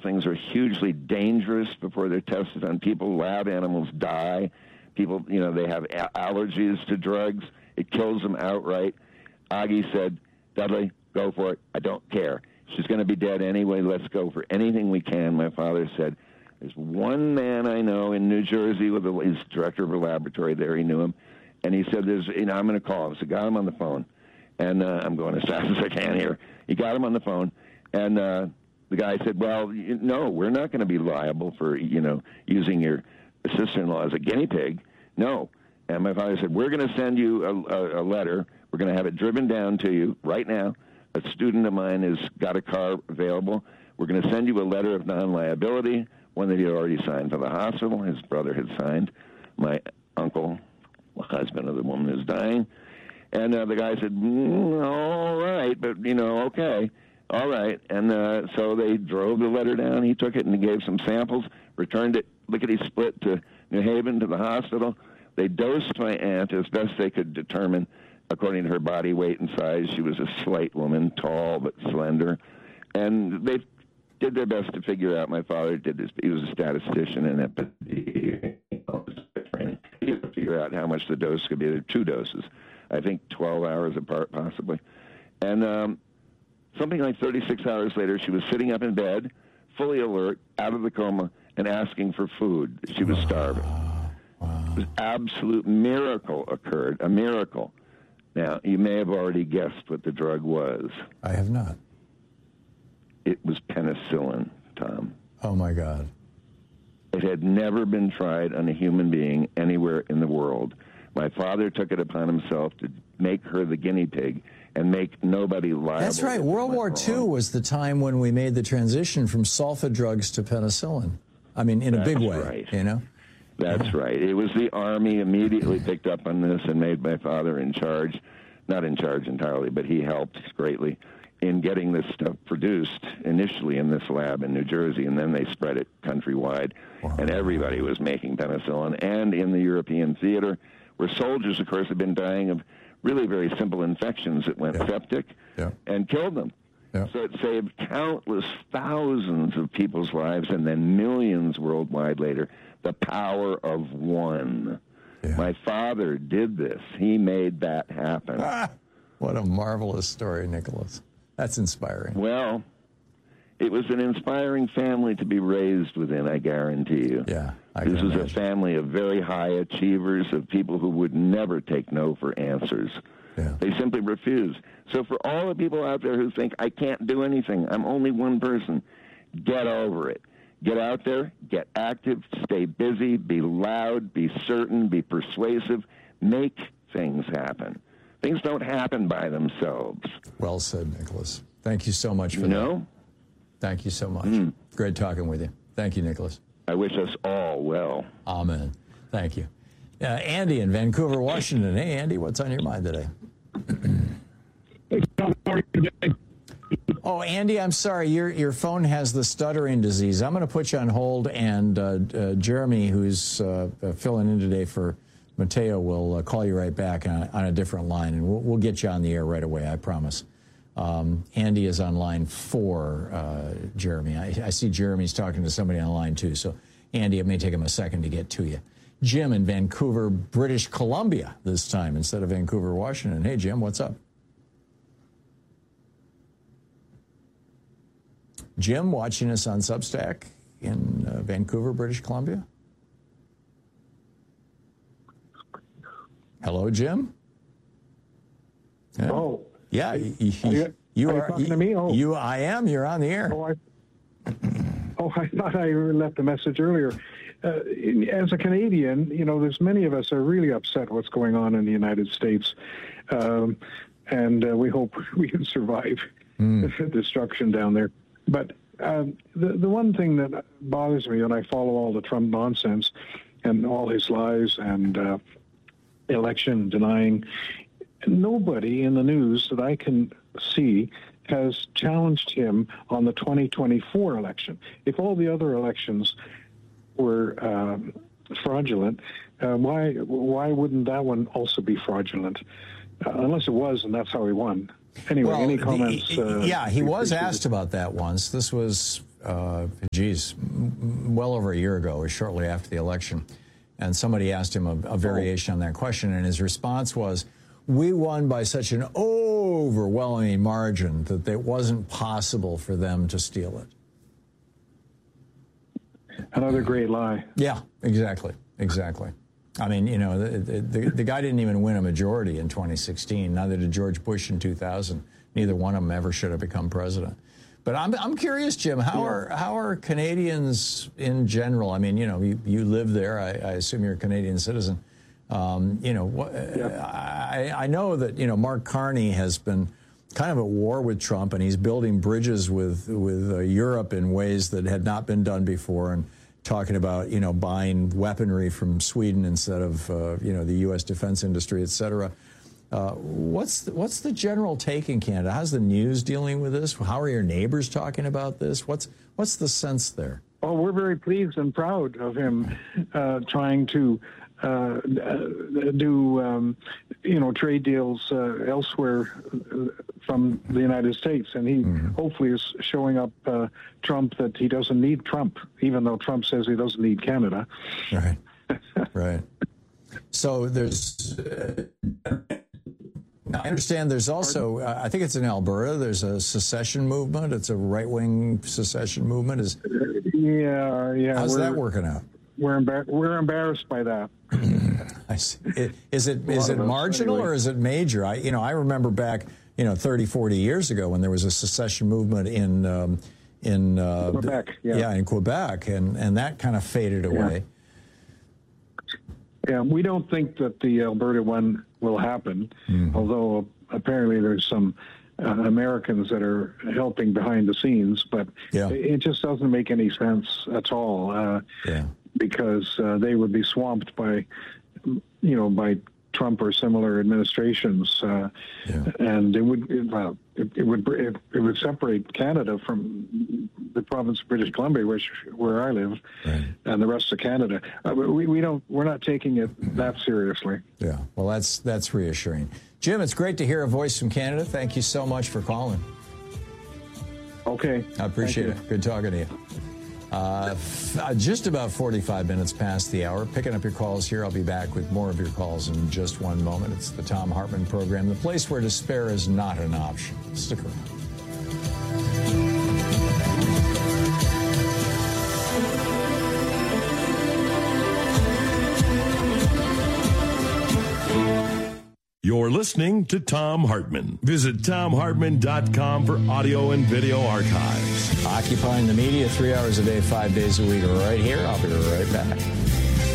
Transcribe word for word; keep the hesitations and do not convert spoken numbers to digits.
things are hugely dangerous before they're tested on people. Lab animals die. People, you know, they have a- allergies to drugs. It kills them outright. Augie said, Dudley, go for it. I don't care. She's going to be dead anyway. Let's go for anything we can. My father said, there's one man I know in New Jersey with a, he's director of a laboratory there. He knew him. And he said, "There's, you know, I'm going to call him." So I got him on the phone. And uh, I'm going as fast as I can here. He got him on the phone. And uh, the guy said, well, you, no, we're not going to be liable for, you know, using your sister-in-law as a guinea pig. No. And my father said, we're going to send you a, a, a letter. We're going to have it driven down to you right now. A student of mine has got a car available. We're going to send you a letter of non-liability, one that he had already signed for the hospital. His brother had signed. My uncle, the husband of the woman who's dying. And uh, the guy said, mm, all right, but, you know, okay, all right. And uh, so they drove the letter down. He took it and he gave some samples, returned it, lickety-split to New Haven, to the hospital. They dosed my aunt as best they could determine, according to her body weight and size. She was a slight woman, tall but slender. And they did their best to figure out. My father did this. He was a statistician and epidemiologist. He could figure out how much the dose could be. There were two doses. I think twelve hours apart, possibly. And um, something like thirty-six hours later, she was sitting up in bed, fully alert, out of the coma, and asking for food. She was starving. Wow. It was absolute miracle occurred, a miracle. Now, you may have already guessed what the drug was. I have not. It was penicillin, Tom. Oh, my God. It had never been tried on a human being anywhere in the world. My father took it upon himself to make her the guinea pig and make nobody liable. That's right. World War Two was the time when we made the transition from sulfa drugs to penicillin. I mean, in a big way, right. you know? That's yeah. right. It was the Army immediately picked up on this and made my father in charge. Not in charge entirely, but he helped greatly in getting this stuff produced initially in this lab in New Jersey, and then they spread it countrywide. Wow. And everybody was making penicillin. And in the European theater, where soldiers, of course, had been dying of really very simple infections that went yeah. septic yeah. and killed them. Yeah. So it saved countless thousands of people's lives and then millions worldwide later. The power of one. Yeah. My father did this. He made that happen. Ah, what a marvelous story, Nicholas. That's inspiring. Well, it was an inspiring family to be raised within, I guarantee you. Yeah, I This can was imagine. a family of very high achievers, of people who would never take no for answers. Yeah. They simply refuse. So for all the people out there who think, I can't do anything, I'm only one person, get over it. Get out there, get active, stay busy, be loud, be certain, be persuasive, make things happen. Things don't happen by themselves. Well said, Nicholas. Thank you so much for you know? that. Thank you so much. Mm. Great talking with you. Thank you, Nicholas. I wish us all well. Amen. Thank you. Uh, Andy in Vancouver, Washington. Hey, Andy, what's on your mind today? Oh, Andy, I'm sorry. Your your phone has the stuttering disease. I'm going to put you on hold, and uh, uh, Jeremy, who's uh, filling in today for Mateo, will uh, call you right back on, on a different line, and we'll, we'll get you on the air right away, I promise. Um, Andy is on line four, uh, Jeremy. I, I see Jeremy's talking to somebody on line two, so Andy, it may take him a second to get to you. Jim in Vancouver, British Columbia this time instead of Vancouver, Washington. Hey, Jim, what's up? Jim, watching us on Substack in uh, Vancouver, British Columbia. Hello, Jim. Yeah. Oh, yeah. You, you, you, you are, are. you talking you, to me? Oh, you. I am. You're on the air. Oh, I, oh, I thought I left a message earlier. Uh, as a Canadian, you know, there's many of us are really upset what's going on in the United States, um, and uh, we hope we can survive mm. the destruction down there. But um, the the one thing that bothers me when I follow all the Trump nonsense and all his lies and uh, election denying, nobody in the news that I can see has challenged him on the twenty twenty-four election. If all the other elections were um, fraudulent, uh, why why wouldn't that one also be fraudulent? Uh, unless it was, and that's how he won. Anyway, well, any comments? The, uh, yeah, he was asked about that once. This was uh, geez, well over a year ago, or shortly after the election. And somebody asked him a, a variation on that question, and his response was, we won by such an overwhelming margin that it wasn't possible for them to steal it. Another great lie. Yeah, exactly, exactly. I mean, you know, the, the, the guy didn't even win a majority in twenty sixteen, neither did George Bush in two thousand. Neither one of them ever should have become president. But I'm I'm curious, Jim, how are how are Canadians in general? I mean, you know, you, you live there. I, I assume you're a Canadian citizen. Um, you know, what, yeah. I, I know that, you know, Mark Carney has been kind of at war with Trump, and he's building bridges with, with uh, Europe in ways that had not been done before, and talking about, you know, buying weaponry from Sweden instead of, uh, you know, the U S defense industry, et cetera. Uh, what's the, what's the general take in Canada? How's the news dealing with this? How are your neighbors talking about this? What's what's the sense there? Oh, we're very pleased and proud of him uh, trying to uh, do, um, you know, trade deals uh, elsewhere from the United States. And he mm-hmm. hopefully is showing up uh, Trump that he doesn't need Trump, even though Trump says he doesn't need Canada. Right, right. So there's... Uh, I understand there's also, uh, I think it's in Alberta, there's a secession movement. It's a right-wing secession movement. Is Yeah, yeah. How's that working out? We're, embar- we're embarrassed by that. I see. It, is it is it marginal anyway. Or is it major? I you know I remember back you know thirty, forty years ago when there was a secession movement in um, in uh, Quebec. Yeah. yeah, in Quebec, and and that kind of faded away. Yeah. yeah, we don't think that the Alberta one will happen, mm-hmm. although apparently there's some uh, Americans that are helping behind the scenes, but yeah. it just doesn't make any sense at all. Uh, yeah. Because uh, they would be swamped by, you know, by Trump or similar administrations, uh, yeah. and it would it, well, it, it would it, it would separate Canada from the province of British Columbia, which where I live, right. and the rest of Canada. Uh, we we don't we're not taking it that seriously. Yeah, well, that's that's reassuring. Jim, it's great to hear a voice from Canada. Thank you so much for calling. Okay, I appreciate it. Good talking to you. Uh, f- just about forty-five minutes past the hour. Picking up your calls here. I'll be back with more of your calls in just one moment. It's the Thom Hartmann Program, the place where despair is not an option. Stick around. You're listening to Thom Hartmann. Visit Thom Hartmann dot com for audio and video archives. Occupying the media three hours a day, five days a week, right here. I'll be right back.